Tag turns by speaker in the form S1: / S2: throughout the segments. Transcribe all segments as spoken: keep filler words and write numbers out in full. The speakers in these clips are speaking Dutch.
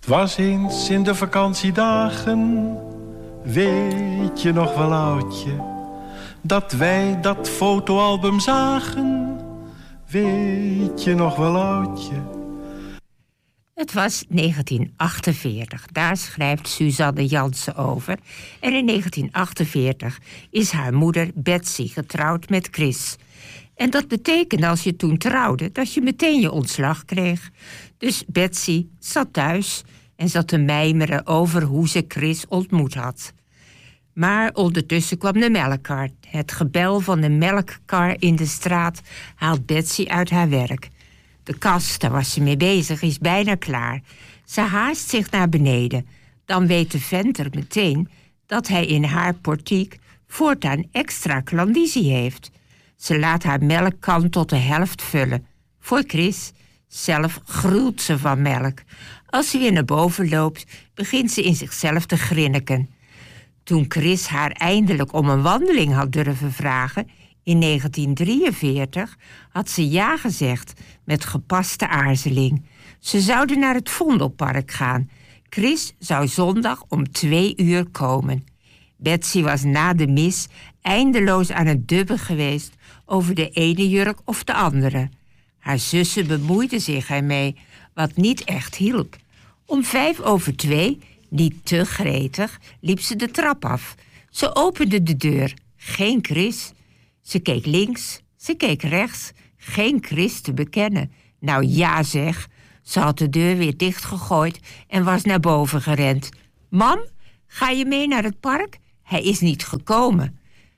S1: was eens in de vakantiedagen, weet je nog wel oudje, dat wij dat fotoalbum zagen, weet je nog wel oudje.
S2: Het was negentien achtenveertig, daar schrijft Suzanne Jansen over. En in negentien achtenveertig is haar moeder Betsy getrouwd met Chris. En dat betekende als je toen trouwde dat je meteen je ontslag kreeg. Dus Betsy zat thuis en zat te mijmeren over hoe ze Chris ontmoet had. Maar ondertussen kwam de melkkar. Het gebel van de melkkar in de straat haalt Betsy uit haar werk. De kast, daar was ze mee bezig, is bijna klaar. Ze haast zich naar beneden. Dan weet de venter meteen dat hij in haar portiek voortaan extra klandizie heeft. Ze laat haar melkkan tot de helft vullen. Voor Chris. Zelf gruwt ze van melk. Als ze weer naar boven loopt, begint ze in zichzelf te grinniken. Toen Chris haar eindelijk om een wandeling had durven vragen, in negentien drieënveertig, had ze ja gezegd met gepaste aarzeling. Ze zouden naar het Vondelpark gaan. Chris zou zondag om twee uur komen. Betsy was na de mis eindeloos aan het dubben geweest over de ene jurk of de andere. Haar zussen bemoeiden zich ermee, wat niet echt hielp. Om vijf over twee, niet te gretig, liep ze de trap af. Ze opende de deur. Geen Chris. Ze keek links, ze keek rechts. Geen Chris te bekennen. Nou ja zeg. Ze had de deur weer dichtgegooid en was naar boven gerend. Mam, ga je mee naar het park? Hij is niet gekomen.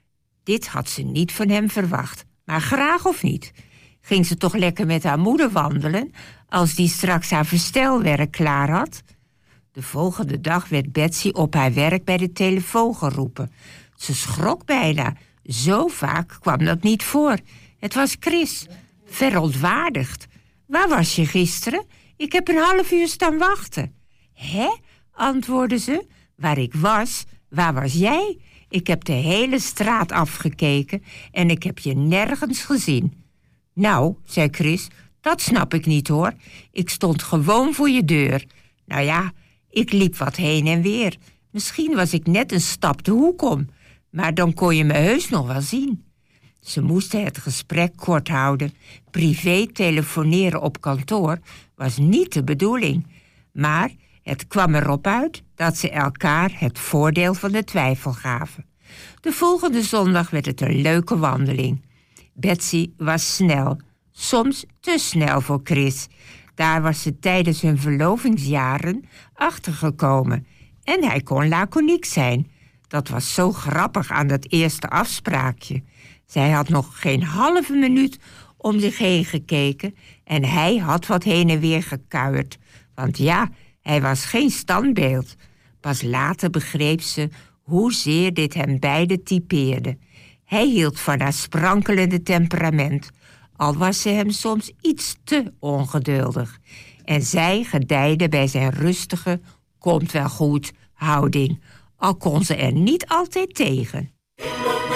S2: Dit had ze niet van hem verwacht. Maar graag of niet. Ging ze toch lekker met haar moeder wandelen als die straks haar verstelwerk klaar had? De volgende dag werd Betsy op haar werk bij de telefoon geroepen. Ze schrok bijna. Zo vaak kwam dat niet voor. Het was Chris. Verontwaardigd. Waar was je gisteren? Ik heb een half uur staan wachten. Hè? Antwoordde ze. Waar ik was? Waar was jij? Ik heb de hele straat afgekeken en ik heb je nergens gezien. Nou, zei Chris, dat snap ik niet hoor. Ik stond gewoon voor je deur. Nou ja, ik liep wat heen en weer. Misschien was ik net een stap de hoek om. Maar dan kon je me heus nog wel zien. Ze moesten het gesprek kort houden. Privé telefoneren op kantoor was niet de bedoeling. Maar het kwam erop uit dat ze elkaar het voordeel van de twijfel gaven. De volgende zondag werd het een leuke wandeling. Betsy was snel, soms te snel voor Chris. Daar was ze tijdens hun verlovingsjaren achtergekomen. En hij kon laconiek zijn. Dat was zo grappig aan dat eerste afspraakje. Zij had nog geen halve minuut om zich heen gekeken en hij had wat heen en weer gekuierd. Want ja, hij was geen standbeeld. Pas later begreep ze hoezeer dit hem beiden typeerde. Hij hield van haar sprankelende temperament, al was ze hem soms iets te ongeduldig. En zij gedijde bij zijn rustige, komt wel goed, houding, al kon ze er niet altijd tegen.